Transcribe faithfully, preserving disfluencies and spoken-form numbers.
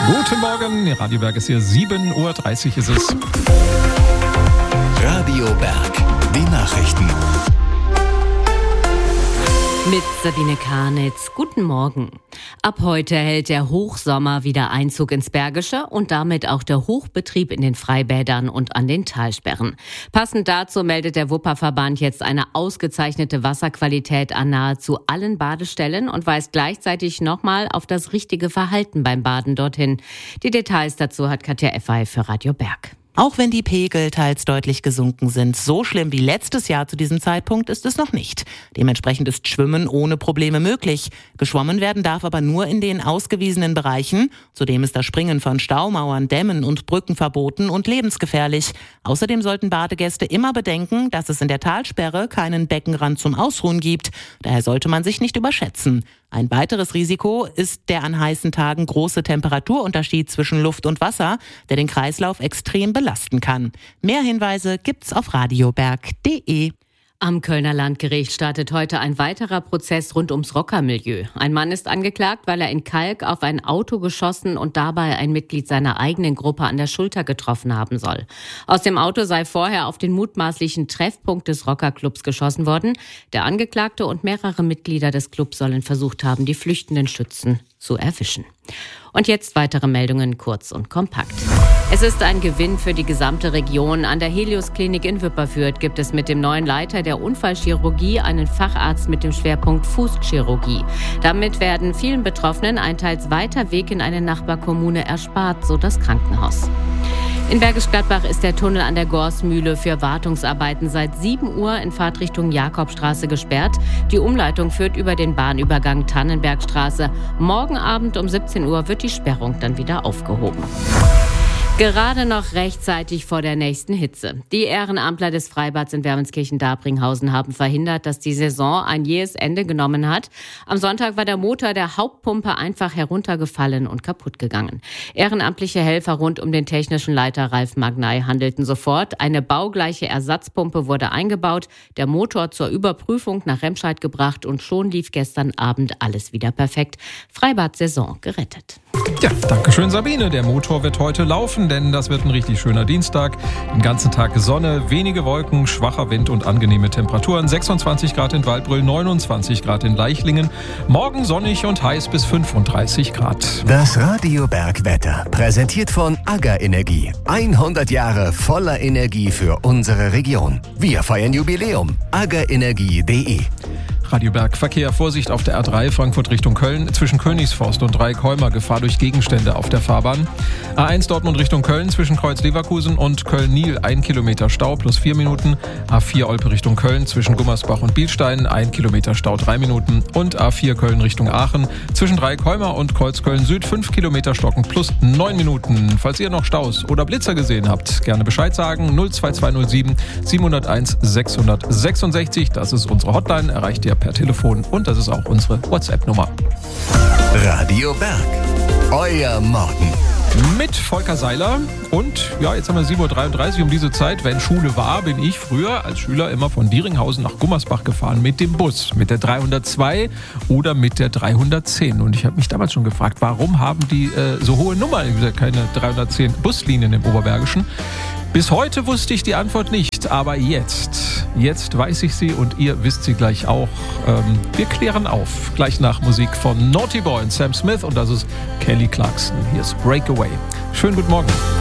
Guten Morgen, Radio Berg ist hier, sieben Uhr dreißig ist es. Radio Berg, die Nachrichten. Mit Sabine Karnitz. Guten Morgen. Ab heute hält der Hochsommer wieder Einzug ins Bergische und damit auch der Hochbetrieb in den Freibädern und an den Talsperren. Passend dazu meldet der Wupperverband jetzt eine ausgezeichnete Wasserqualität an nahezu allen Badestellen und weist gleichzeitig nochmal auf das richtige Verhalten beim Baden dorthin. Die Details dazu hat Katja Effay für Radio Berg. Auch wenn die Pegel teils deutlich gesunken sind, so schlimm wie letztes Jahr zu diesem Zeitpunkt ist es noch nicht. Dementsprechend ist Schwimmen ohne Probleme möglich. Geschwommen werden darf aber nur in den ausgewiesenen Bereichen. Zudem ist das Springen von Staumauern, Dämmen und Brücken verboten und lebensgefährlich. Außerdem sollten Badegäste immer bedenken, dass es in der Talsperre keinen Beckenrand zum Ausruhen gibt. Daher sollte man sich nicht überschätzen. Ein weiteres Risiko ist der an heißen Tagen große Temperaturunterschied zwischen Luft und Wasser, der den Kreislauf extrem belasten kann. Mehr Hinweise gibt's auf radioberg punkt de. Am Kölner Landgericht startet heute ein weiterer Prozess rund ums Rockermilieu. Ein Mann ist angeklagt, weil er in Kalk auf ein Auto geschossen und dabei ein Mitglied seiner eigenen Gruppe an der Schulter getroffen haben soll. Aus dem Auto sei vorher auf den mutmaßlichen Treffpunkt des Rockerclubs geschossen worden. Der Angeklagte und mehrere Mitglieder des Clubs sollen versucht haben, die flüchtenden Schützen zu erwischen. Und jetzt weitere Meldungen kurz und kompakt. Es ist ein Gewinn für die gesamte Region. An der Helios-Klinik in Wipperfürth gibt es mit dem neuen Leiter der Unfallchirurgie einen Facharzt mit dem Schwerpunkt Fußchirurgie. Damit werden vielen Betroffenen ein teils weiter Weg in eine Nachbarkommune erspart, so das Krankenhaus. In Bergisch Gladbach ist der Tunnel an der Gorsmühle für Wartungsarbeiten seit sieben Uhr in Fahrtrichtung Jakobstraße gesperrt. Die Umleitung führt über den Bahnübergang Tannenbergstraße. Morgen Abend um siebzehn Uhr wird die Sperrung dann wieder aufgehoben. Gerade noch rechtzeitig vor der nächsten Hitze. Die Ehrenamtler des Freibads in Wermelskirchen-Dabringhausen haben verhindert, dass die Saison ein jähes Ende genommen hat. Am Sonntag war der Motor der Hauptpumpe einfach heruntergefallen und kaputt gegangen. Ehrenamtliche Helfer rund um den technischen Leiter Ralf Magnay handelten sofort. Eine baugleiche Ersatzpumpe wurde eingebaut, der Motor zur Überprüfung nach Remscheid gebracht und schon lief gestern Abend alles wieder perfekt. Freibad-Saison gerettet. Ja, danke schön Sabine. Der Motor wird heute laufen, denn das wird ein richtig schöner Dienstag. Den ganzen Tag Sonne, wenige Wolken, schwacher Wind und angenehme Temperaturen. sechsundzwanzig Grad in Waldbröl, neunundzwanzig Grad in Leichlingen. Morgen sonnig und heiß bis fünfunddreißig Grad. Das Radio Berg Wetter, präsentiert von AGA Energie. hundert Jahre voller Energie für unsere Region. Wir feiern Jubiläum. aga energie punkt de. Radio Berg, Verkehr, Vorsicht auf der R drei, Frankfurt Richtung Köln, zwischen Königsforst und Dreieckholmer, Gefahr durch Gegenstände auf der Fahrbahn. A eins Dortmund Richtung Köln, zwischen Kreuz Leverkusen und Köln-Niel, ein Kilometer Stau plus vier Minuten. A vier Olpe Richtung Köln, zwischen Gummersbach und Bielstein, ein Kilometer Stau, drei Minuten. Und A vier Köln Richtung Aachen, zwischen Dreieckholmer und Kreuz Köln-Süd, fünf Kilometer Stocken plus neun Minuten. Falls ihr noch Staus oder Blitzer gesehen habt, gerne Bescheid sagen. null zwei zwei null sieben sieben null eins sechs sechs sechs, das ist unsere Hotline, erreicht ihr per Telefon und das ist auch unsere WhatsApp-Nummer. Radio Berg, euer Morgen. Mit Volker Seiler und ja, jetzt haben wir sieben Uhr dreiunddreißig um diese Zeit. Wenn Schule war, bin ich früher als Schüler immer von Dieringhausen nach Gummersbach gefahren mit dem Bus, mit der dreihundertzwei oder mit der dreihundertzehn. Und ich habe mich damals schon gefragt, warum haben die äh, so hohe Nummern? Ich habe gesagt, keine dreihundertzehn Buslinien im Oberbergischen. Bis heute wusste ich die Antwort nicht, aber jetzt, jetzt weiß ich sie und ihr wisst sie gleich auch. Ähm, wir klären auf, gleich nach Musik von Naughty Boy und Sam Smith und das ist Kelly Clarkson. Hier ist Breakaway. Schönen guten Morgen.